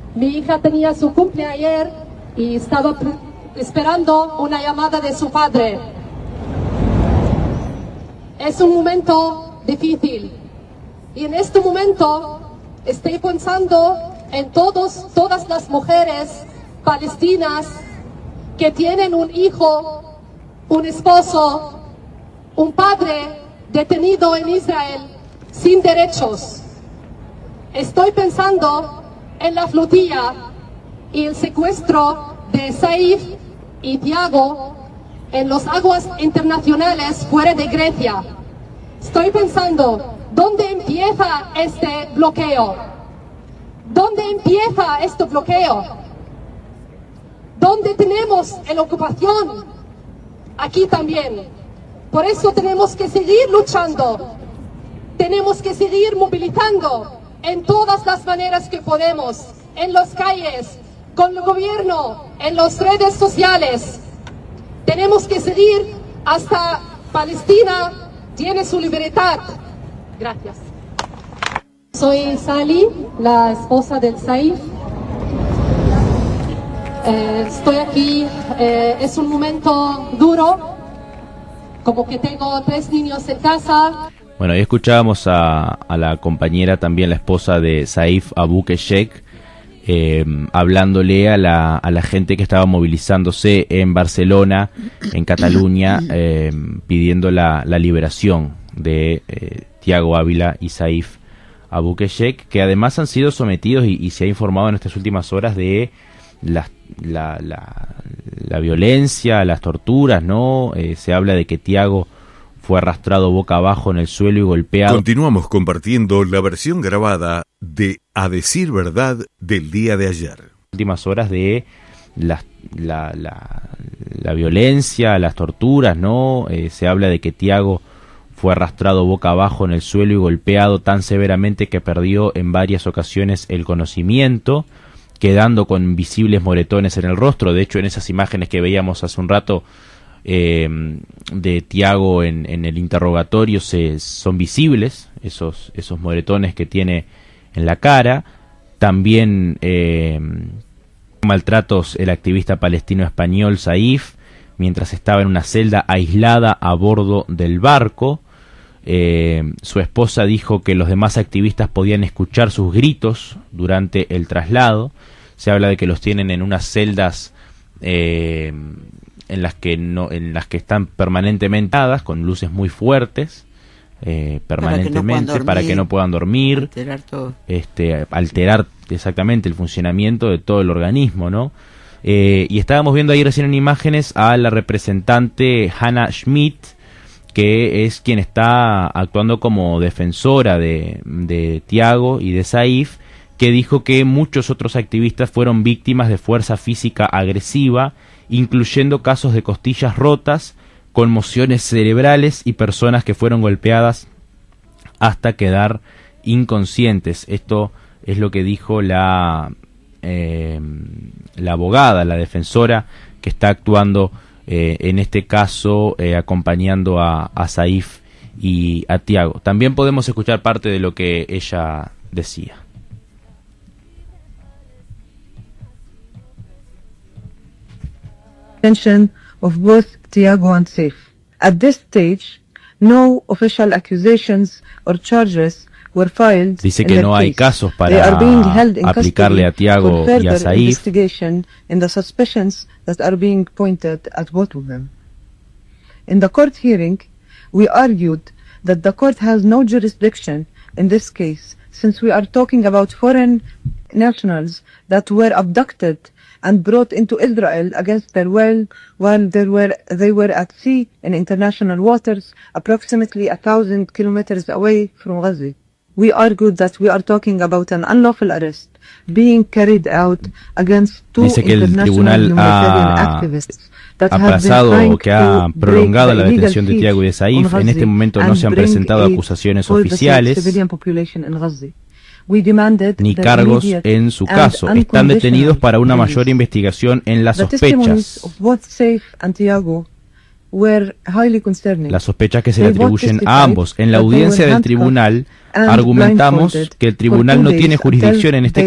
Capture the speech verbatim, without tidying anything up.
Mi hija tenía su cumpleaños ayer y estaba esperando una llamada de su padre. Es un momento difícil y en este momento estoy pensando en todos, todas las mujeres palestinas que tienen un hijo, un esposo, un padre detenido en Israel sin derechos. Estoy pensando en la flotilla y el secuestro de Saif y Tiago en las aguas internacionales fuera de Grecia. Estoy pensando, ¿dónde empieza este bloqueo? ¿Dónde empieza este bloqueo? ¿Dónde tenemos la ocupación? Aquí también. Por eso tenemos que seguir luchando. Tenemos que seguir movilizando en todas las maneras que podemos, en las calles, con el gobierno, en las redes sociales. Tenemos que seguir hasta Palestina tiene su libertad. Gracias. Soy Sally, la esposa del Saif. Eh, estoy aquí, eh, es un momento duro, como que tengo tres niños en casa. Bueno, ahí escuchábamos a, a la compañera, también la esposa de Saif Abu-Keshek, eh, hablándole a la, a la gente que estaba movilizándose en Barcelona, en Cataluña, eh, pidiendo la, la liberación de eh, Tiago Ávila y Saif Abu-Keshek, que además han sido sometidos y, y se ha informado en estas últimas horas de la, la, la, la violencia, las torturas, ¿no? Eh, se habla de que Tiago fue arrastrado boca abajo en el suelo y golpeado. Continuamos compartiendo la versión grabada de A Decir Verdad del día de ayer. Últimas horas de la, la, la, la violencia, las torturas, ¿no? Eh, se habla de que Tiago fue arrastrado boca abajo en el suelo y golpeado tan severamente que perdió en varias ocasiones el conocimiento, quedando con visibles moretones en el rostro. De hecho, en esas imágenes que veíamos hace un rato eh, de Tiago en, en el interrogatorio se, son visibles esos, esos moretones que tiene en la cara. También eh, maltratos el activista palestino español Saif mientras estaba en una celda aislada a bordo del barco. Eh, su esposa dijo que los demás activistas podían escuchar sus gritos durante el traslado. Se habla de que los tienen en unas celdas eh, en las que no, en las que están permanentemente dadas, con luces muy fuertes, eh, permanentemente, para que no puedan dormir, para que no puedan dormir, alterar todo. Este, alterar exactamente el funcionamiento de todo el organismo, ¿no? Eh, y estábamos viendo ahí recién en imágenes a la representante Hannah Schmidt, que es quien está actuando como defensora de, de Tiago y de Saif, que dijo que muchos otros activistas fueron víctimas de fuerza física agresiva, incluyendo casos de costillas rotas, conmociones cerebrales y personas que fueron golpeadas hasta quedar inconscientes. Esto es lo que dijo la, eh, la abogada, la defensora que está actuando Eh, en este caso eh, acompañando a, a Saif y a Tiago. También podemos escuchar parte de lo que ella decía. Attention of both Tiago and Saif. At this stage, no official accusations or charges were filed. Dice que no hay casos para aplicarle a Tiago y a Saif. In the suspicions that are being pointed at both of them. In the court hearing, we argued that the court has no jurisdiction in this case, since we are talking about foreign nationals that were abducted and brought into Israel against their will while they were they were at sea in international waters, approximately a thousand kilometers away from Gaza. We argued that we are talking about an unlawful arrest being carried out against two Dice que el tribunal ha aplazado o que ha prolongado la detención de Tiago y de Saif. En este momento no se han presentado acusaciones oficiales ni cargos en su caso. Están detenidos para una mayor investigación en las sospechas. Las sospechas que se le atribuyen a ambos. En la audiencia del tribunal argumentamos que el tribunal no tiene jurisdicción en este